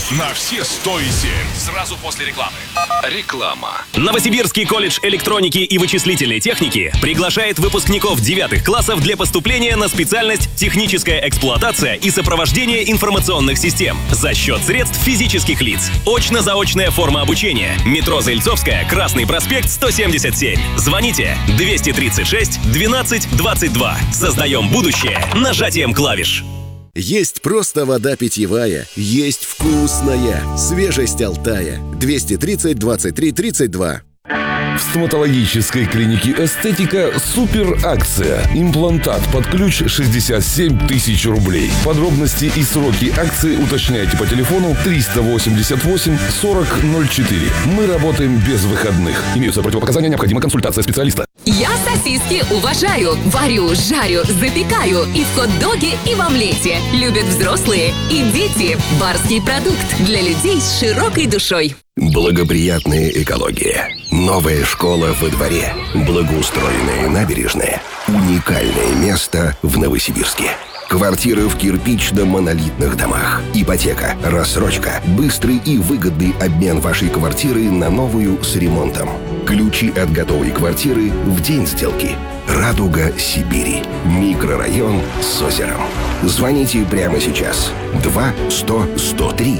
на все 107. Сразу после рекламы. Реклама. Новосибирский колледж электроники и вычислительной техники приглашает выпускников 9 классов для поступления на специальность «Техническая эксплуатация и сопровождение информационных систем» за счет средств физических лиц. Очно-заочная форма обучения. Метро Заильцовская, Красный проспект, 177. Звоните 236 12 22. Создаем будущее нажатием клавиш. Есть просто вода питьевая, есть вкусная, свежесть Алтая. 230 23 32. В стоматологической клинике «Эстетика» супер акция. Имплантат под ключ 67 тысяч рублей. Подробности и сроки акции уточняйте по телефону 388 40 04. Мы работаем без выходных. Имеются противопоказания, необходима консультация специалиста. Я сосиски уважаю. Варю, жарю, запекаю. И в хот-доге, и в омлете. Любят взрослые и дети. Барский продукт для людей с широкой душой. Благоприятная экология. Новая школа во дворе. Благоустроенная набережная. Уникальное место в Новосибирске. Квартиры в кирпично-монолитных домах. Ипотека, рассрочка, быстрый и выгодный обмен вашей квартиры на новую с ремонтом. Ключи от готовой квартиры в день сделки. «Радуга Сибири». Микрорайон с озером. Звоните прямо сейчас. 2-100-103.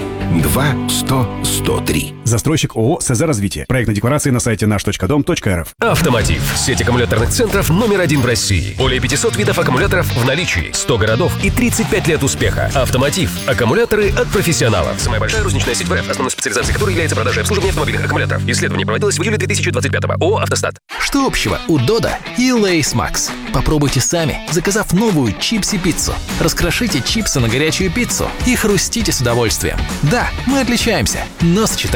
2-100-103. Застройщик ООО «СЗ Развитие». Проектная декларация на сайте наш.дом.рф. Автомотив. Сеть аккумуляторных центров номер 1 в России. Более 500 видов аккумуляторов в наличии. 100 городов и 35 лет успеха. Автомотив. Аккумуляторы от профессионалов. Самая большая розничная сеть в РФ, основной специализацией которой является продажа и обслуживание автомобильных аккумуляторов. Исследование проводилось в июле 2025-го. ООО «Автостат». Что общего у Дода и Лейс Макс? Попробуйте сами, заказав новую чипси-пиццу. Раскрошите чипсы на горячую пиццу и хрустите с удовольствием. Да, мы отличаемся, но сочетаемся.